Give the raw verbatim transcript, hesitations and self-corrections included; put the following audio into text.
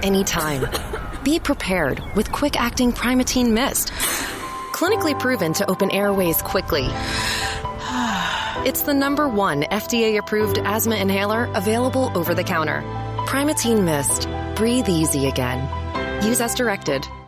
anytime. Be prepared with quick-acting Primatene Mist. Clinically proven to open airways quickly. It's the number one F D A-approved asthma inhaler available over the counter. Primatene Mist. Breathe easy again. Use as directed.